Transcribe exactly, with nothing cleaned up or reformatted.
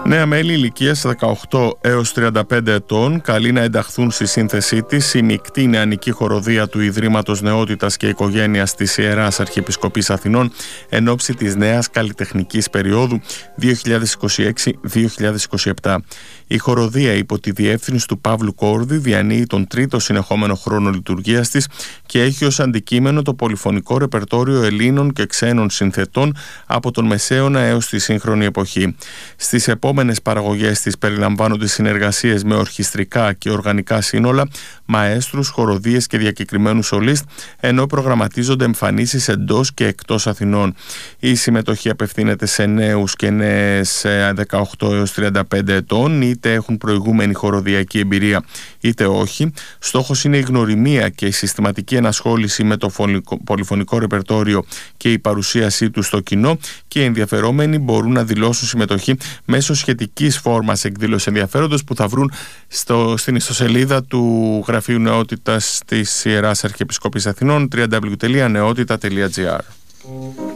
Νέα μέλη ηλικίας δεκαοκτώ έως τριάντα πέντε ετών καλεί να ενταχθούν στη σύνθεσή της η μεικτή νεανική χοροδία του Ιδρύματος Νεότητας και Οικογένειας της Ιεράς Αρχιεπισκοπής Αθηνών εν ώψη της νέας καλλιτεχνικής περίοδου δύο χιλιάδες είκοσι έξι δύο χιλιάδες είκοσι επτά. Η χοροδία υπό τη διεύθυνση του Παύλου Κόρδη διανύει τον τρίτο συνεχόμενο χρόνο λειτουργίας της και έχει ως αντικείμενο το πολυφωνικό ρεπερτόριο Ελλήνων και ξένων συνθετών από τον Μεσαίωνα έως τη σύγχρονη εποχή. Στις επόμενες παραγωγές της περιλαμβάνονται συνεργασίες με ορχιστρικά και οργανικά σύνολα, μαέστρους, χοροδίες και διακεκριμένους σολίστ, ενώ προγραμματίζονται εμφανίσεις εντός και εκτός Αθηνών. Η συμμετοχή απευθύνεται σε νέους και νέες δεκαοκτώ έως τριάντα πέντε ετών, είτε έχουν προηγούμενη χοροδιακή εμπειρία είτε όχι. Στόχος είναι η γνωριμία και η συστηματική ενασχόληση με το πολυφωνικό ρεπερτόριο και η παρουσίασή του στο κοινό, και οι ενδιαφερόμενοι μπορούν να δηλώσουν συμμετοχή μέσω σχετικής φόρμας εκδήλωσης ενδιαφέροντος που θα βρουν στο, στην ιστοσελίδα του Γραφείου Νεότητας της Ιεράς Αρχιεπισκοπής Αθηνών double-u double-u double-u τελεία νεότητα τελεία τζι άρ.